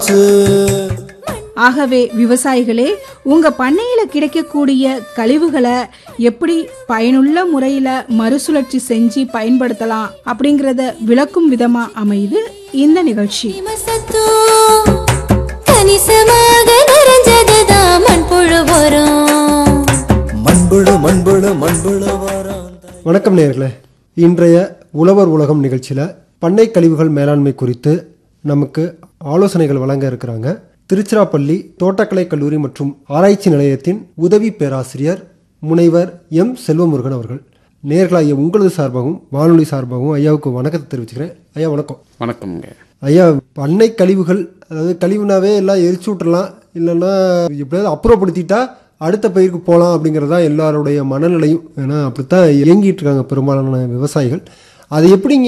ஆச்சு. ஆகவே விவசாயிகளே, உங்க பண்ணையில கிடைக்கக்கூடிய கழிவுகளை எப்படி பயனுள்ள முறையில மறுசுழற்சி செஞ்சு பயன்படுத்தலாம் அப்படிங்கறத விளக்கும் விதமா அமையுது இந்த நிகழ்ச்சி. வணக்கம் நேயர்களே, இன்றைய உழவர் உலகம் நிகழ்ச்சியில பண்ணை கழிவுகள் மேலாண்மை குறித்து நமக்கு ஆலோசனைகள் வழங்க இருக்கிறாங்க திருச்சிராப்பள்ளி தோட்டக்கலை கல்லூரி மற்றும் ஆராய்ச்சி நிலையத்தின் உதவி பேராசிரியர் முனைவர் எம் செல்வமுருகன் அவர்கள். நேயர்களே, ஐயா உங்களது சார்பாகவும் வானொலி சார்பாகவும் ஐயாவுக்கு வணக்கத்தை தெரிவிச்சுக்கிறேன். ஐயா வணக்கம். வணக்கம்ங்க ஐயா, பண்ணை கழிவுகள், அதாவது கழிவுனாவே எல்லாம் எரிச்சு விட்டுறலாம், இல்லைன்னா எப்படியாவது அப்புறப்படுத்திட்டா அடுத்த பயிருக்கு போகலாம் அப்படிங்கிறதா எல்லாருடைய மனநிலையும். ஏன்னா அப்படித்தான் இயங்கிட்டு இருக்காங்க பெரும்பாலான விவசாயிகள். அதை எப்படிங்க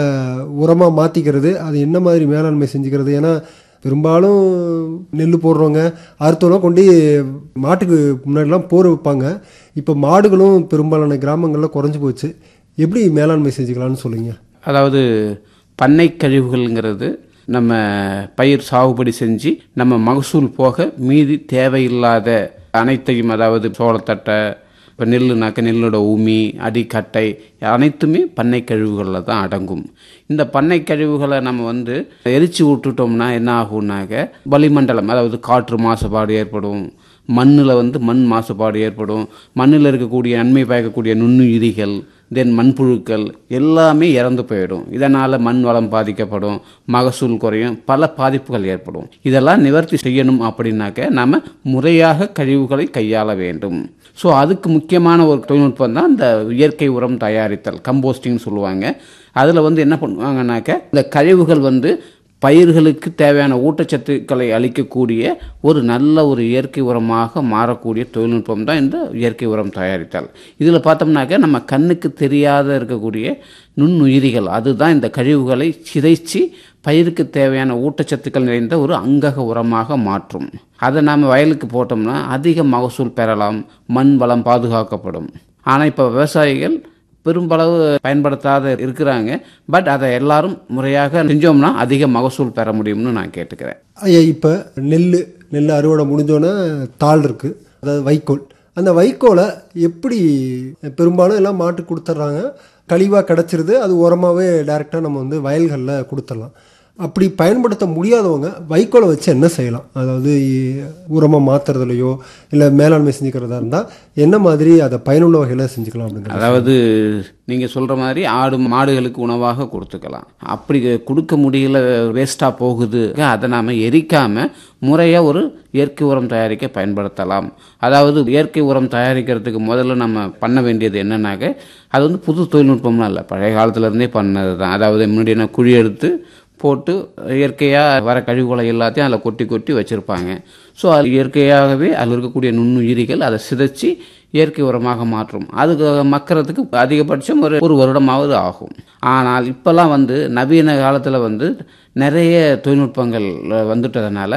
உரமாக மாற்றிக்கிறது, அது என்ன மாதிரி மேலாண்மை செஞ்சுக்கிறது? ஏன்னா பெரும்பாலும் நெல் போடுறவங்க அறுத்தோலாம் கொண்டு மாட்டுக்கு முன்னாடிலாம் போர் வைப்பாங்க. இப்போ மாடுகளும் பெரும்பாலான கிராமங்களில் குறைஞ்சி போச்சு. எப்படி மேலாண்மை செஞ்சுக்கலான்னு சொல்லுங்க. அதாவது பண்ணை கழிவுகள்ங்கிறது நம்ம பயிர் சாகுபடி செஞ்சு நம்ம மகசூல் போக மீதி தேவையில்லாத அனைத்தையும், அதாவது சோளத்தட்டை, இப்போ நெல்லுனாக்க நெல்லோட உமி, அடிக்கட்டை அனைத்துமே பண்ணை கழிவுகளில் தான் அடங்கும். இந்த பண்ணை கழிவுகளை நம்ம எரிச்சு விட்டுட்டோம்னா என்ன ஆகும்னாக்க வளிமண்டலம், அதாவது காற்று மாசுபாடு ஏற்படும், மண்ணில் மண் மாசுபாடு ஏற்படும், மண்ணில் இருக்கக்கூடிய நன்மை பயக்கக்கூடிய நுண்ணுயிரிகள், தென் மண்புழுக்கள் எல்லாமே இறந்து போயிடும். இதனால் மண் வளம் பாதிக்கப்படும், மகசூல் குறையும், பல பாதிப்புகள் ஏற்படும். இதெல்லாம் நிவர்த்தி செய்யணும் அப்படின்னாக்க நம்ம முறையாக கழிவுகளை கையாள வேண்டும். ஸோ அதுக்கு முக்கியமான ஒரு தொழில்நுட்பம் தான் இந்த இயற்கை உரம் தயாரித்தல், கம்போஸ்டிங்னு சொல்லுவாங்க. அதில் என்ன பண்ணுவாங்கன்னாக்க இந்த கழிவுகள் பயிர்களுக்கு தேவையான ஊட்டச்சத்துக்களை அளிக்கக்கூடிய ஒரு நல்ல ஒரு இயற்கை உரமாக மாறக்கூடிய தொழில்நுட்பம் தான் இந்த இயற்கை உரம் தயாரித்தல். இதில் பார்த்தோம்னாக்க நம்ம கண்ணுக்கு தெரியாத இருக்கக்கூடிய நுண்ணுயிரிகள், அதுதான் இந்த கழிவுகளை சிதைச்சு பயிருக்கு தேவையான ஊட்டச்சத்துக்கள் நிறைந்த ஒரு அங்கக உரமாக மாற்றும். அதை நாம் வயலுக்கு போட்டோம்னா அதிக மகசூல் பெறலாம், மண் வளம் பாதுகாக்கப்படும். ஆனால் இப்போ விவசாயிகள் பெரும்பளவு பயன்படுத்தாத இருக்கிறாங்க. பட் அதை முறையாக செஞ்சோம்னா அதிக மகசூல் பெற முடியும்னு நான் கேட்டுக்கிறேன். ஐயா, இப்போ நெல் அறுவடை முடிஞ்சோன்னே தாள் இருக்குது, அதாவது வைக்கோல். அந்த வைக்கோலை எப்படி பெரும்பாலும் எல்லாம் மாட்டுக்கு கொடுத்துட்றாங்க, கழிவாக கிடச்சிருது, அது உரமாகவே டைரெக்டாக நம்ம வயல்களில் கொடுத்துடலாம். அப்படி பயன்படுத்த முடியாதவங்க வைக்கோலை வச்சு என்ன செய்யலாம்? அதாவது உரமாக மாற்றுறதுலையோ இல்லை மேலாண்மை செஞ்சுக்கிறதா இருந்தால் என்ன மாதிரி அதை பயனுள்ள வகையில் செஞ்சுக்கலாம் அப்படிங்கிறது. அதாவது நீங்கள் சொல்கிற மாதிரி மாடுகளுக்கு உணவாக கொடுத்துக்கலாம். அப்படி கொடுக்க முடியல, வேஸ்ட்டாக போகுது, அதை நாம் எரிக்காமல் முறையாக ஒரு இயற்கை உரம் தயாரிக்க பயன்படுத்தலாம். அதாவது இயற்கை உரம் தயாரிக்கிறதுக்கு முதல்ல நம்ம பண்ண வேண்டியது என்னன்னாக்க, அது புது தொழில்நுட்பம்லாம் இல்லை, பழைய காலத்துலேருந்தே பண்ணது தான். அதாவது முன்னாடி குழி எடுத்து போட்டு இயற்கையாக வர கழிவுகளை எல்லாத்தையும் அதில் கொட்டி கொட்டி வச்சுருப்பாங்க. ஸோ அது இயற்கையாகவே அதில் இருக்கக்கூடிய நுண்ணுயிரிகள் அதை சிதைச்சி இயற்கை உரமாக மாற்றும். அதுக்கு மக்கறதுக்கு அதிகபட்சம் ஒரு வருடமாவது ஆகும். ஆனால் இப்போல்லாம் நவீன காலத்தில் நிறைய தொழில்நுட்பங்கள் வந்துட்டதுனால